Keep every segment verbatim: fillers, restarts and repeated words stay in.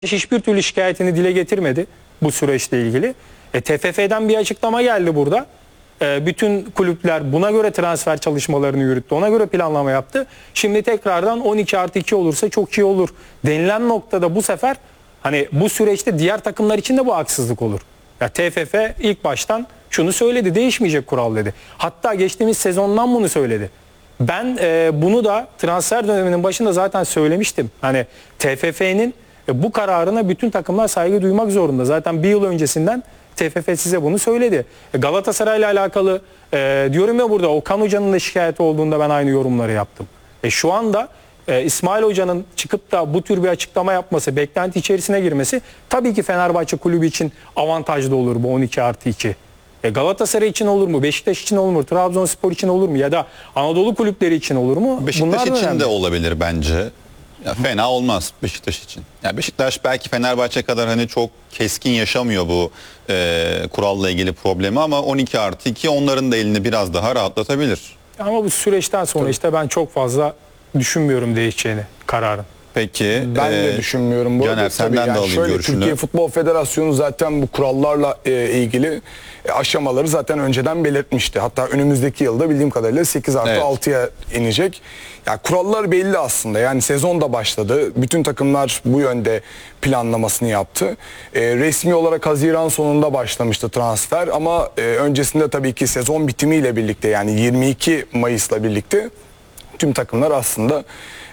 hiçbir türlü şikayetini dile getirmedi bu süreçle ilgili. E, T F F'den bir açıklama geldi burada. E, bütün kulüpler buna göre transfer çalışmalarını yürüttü. Ona göre planlama yaptı. Şimdi tekrardan on iki artı iki olursa çok iyi olur denilen noktada bu sefer hani bu süreçte diğer takımlar için de bu haksızlık olur. Ya T F F ilk baştan şunu söyledi, değişmeyecek kural dedi. Hatta geçtiğimiz sezondan bunu söyledi. Ben e, bunu da transfer döneminin başında zaten söylemiştim. Hani T F F'nin e, bu kararına bütün takımlar saygı duymak zorunda. Zaten bir yıl öncesinden T F F size bunu söyledi. E, Galatasaray'la alakalı e, diyorum ya burada Okan Hoca'nın da şikayeti olduğunda ben aynı yorumları yaptım. E, şu anda e, İsmail Hoca'nın çıkıp da bu tür bir açıklama yapması, beklenti içerisine girmesi tabii ki Fenerbahçe kulübü için avantajlı olur bu on iki artı iki. E Galatasaray için olur mu? Beşiktaş için olur mu? Trabzonspor için olur mu? Ya da Anadolu kulüpleri için olur mu? Beşiktaş Bunlar için önemli. de olabilir bence. Ya fena olmaz Beşiktaş için. Ya Beşiktaş belki Fenerbahçe kadar hani çok keskin yaşamıyor bu e, kuralla ilgili problemi ama on iki artı iki onların da elini biraz daha rahatlatabilir. Ama bu süreçten sonra Tabii. işte ben çok fazla düşünmüyorum değişeceğini kararın. Peki. Ben e, de düşünmüyorum. Bu Caner, arada senden tabii de yani alayım şöyle, görüşünü. Türkiye Futbol Federasyonu zaten bu kurallarla e, ilgili e, aşamaları zaten önceden belirtmişti. Hatta önümüzdeki yılda bildiğim kadarıyla sekiz artı Evet. altıya inecek. Ya kurallar belli aslında. Yani sezon da başladı. Bütün takımlar bu yönde planlamasını yaptı. E, resmi olarak Haziran sonunda başlamıştı transfer ama e, öncesinde tabii ki sezon bitimiyle birlikte yani yirmi iki Mayıs'la birlikte tüm takımlar aslında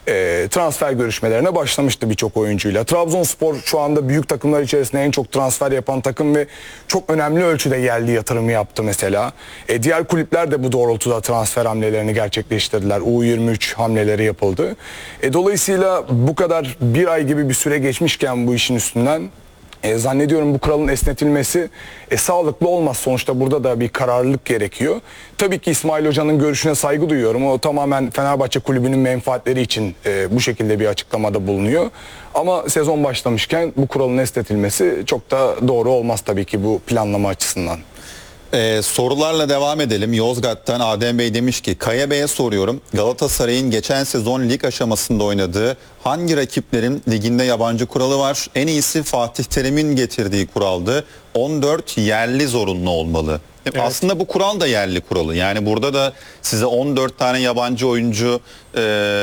e, transfer görüşmelerine başlamıştı birçok oyuncuyla. Trabzonspor şu anda büyük takımlar içerisinde en çok transfer yapan takım ve çok önemli ölçüde yerli yatırımı yaptı mesela. E, diğer kulüpler de bu doğrultuda transfer hamlelerini gerçekleştirdiler. U yirmi üç hamleleri yapıldı. E, dolayısıyla bu kadar bir ay gibi bir süre geçmişken bu işin üstünden E, zannediyorum bu kuralın esnetilmesi e, sağlıklı olmaz. Sonuçta burada da bir kararlılık gerekiyor. Tabii ki İsmail Hoca'nın görüşüne saygı duyuyorum. O tamamen Fenerbahçe kulübünün menfaatleri için e, bu şekilde bir açıklamada bulunuyor. Ama sezon başlamışken bu kuralın esnetilmesi çok da doğru olmaz tabii ki bu planlama açısından. Ee, sorularla devam edelim. Yozgat'tan Adem Bey demiş ki Kaya Bey'e soruyorum. Galatasaray'ın geçen sezon lig aşamasında oynadığı hangi rakiplerin liginde yabancı kuralı var? En iyisi Fatih Terim'in getirdiği kuraldı. on dört yerli zorunlu olmalı. Evet. Aslında bu kural da yerli kuralı. Yani burada da size on dört tane yabancı oyuncu e,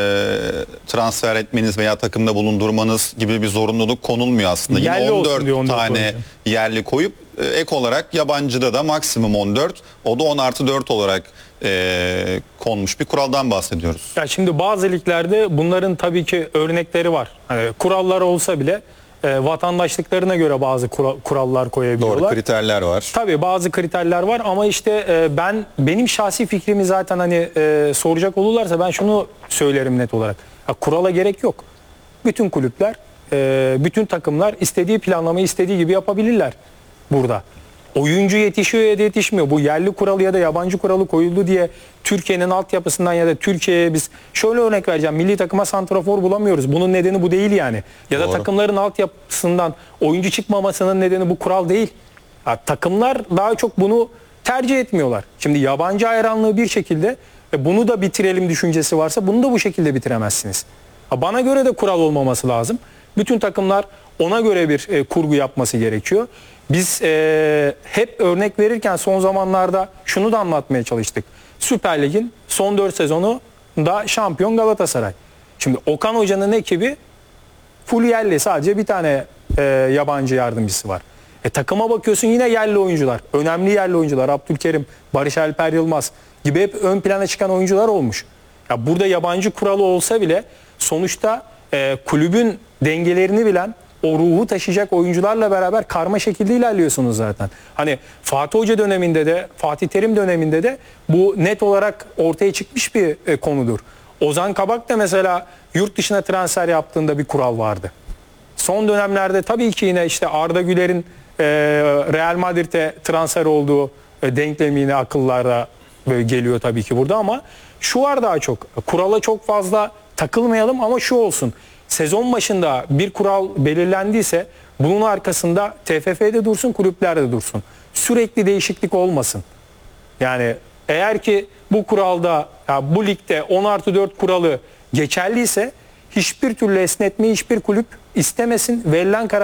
transfer etmeniz veya takımda bulundurmanız gibi bir zorunluluk konulmuyor aslında. Yerli Yine olsun on dört diyor on dört tane oyuncu. yerli koyup e, ek olarak yabancıda da maksimum on dört, o da on artı dört olarak e, konmuş bir kuraldan bahsediyoruz. Ya şimdi bazı liglerde bunların tabii ki örnekleri var. Hani kurallar olsa bile e, vatandaşlıklarına göre bazı kura- kurallar koyabiliyorlar. Doğru, kriterler var. Tabii bazı kriterler var ama işte e, ben benim şahsi fikrimi zaten hani e, soracak olurlarsa ben şunu söylerim net olarak. Ya, kurala gerek yok. Bütün kulüpler, e, bütün takımlar istediği planlamayı istediği gibi yapabilirler burada. Oyuncu yetişiyor ya da yetişmiyor. Bu yerli kuralı ya da yabancı kuralı koyuldu diye Türkiye'nin altyapısından ya da Türkiye'ye biz şöyle örnek vereceğim. Milli takıma santrafor bulamıyoruz. Bunun nedeni bu değil yani. Ya da Doğru. takımların altyapısından oyuncu çıkmamasının nedeni bu kural değil. Ya, takımlar daha çok bunu tercih etmiyorlar. Şimdi yabancı hayranlığı bir şekilde e, bunu da bitirelim düşüncesi varsa bunu da bu şekilde bitiremezsiniz. Ha, bana göre de kural olmaması lazım. Bütün takımlar ona göre bir e, kurgu yapması gerekiyor. Biz e, hep örnek verirken son zamanlarda şunu da anlatmaya çalıştık. Süper Lig'in son dört sezonu da şampiyon Galatasaray. Şimdi Okan Hoca'nın ekibi full yerli, sadece bir tane e, yabancı yardımcısı var. E, takıma bakıyorsun yine yerli oyuncular. Önemli yerli oyuncular. Abdülkerim, Barış Alper Yılmaz gibi hep ön plana çıkan oyuncular olmuş. Ya burada yabancı kuralı olsa bile sonuçta e, kulübün dengelerini bilen, o ruhu taşıyacak oyuncularla beraber karma şekilde ilerliyorsunuz zaten. Hani Fatih Hoca döneminde de, Fatih Terim döneminde de bu net olarak ortaya çıkmış bir e, konudur. Ozan Kabak da mesela yurt dışına transfer yaptığında bir kural vardı. Son dönemlerde tabii ki yine işte Arda Güler'in e, Real Madrid'e transfer olduğu e, denklemi yine akıllarda böyle geliyor tabii ki burada ama şu var daha çok. Kurala çok fazla takılmayalım ama şu olsun. Sezon başında bir kural belirlendiyse bunun arkasında T F F'de dursun, kulüplerde dursun. Sürekli değişiklik olmasın. Yani eğer ki bu kuralda, ya bu ligde on artı dört kuralı geçerliyse hiçbir türlü esnetmeyi hiçbir kulüp istemesin. Verilen karar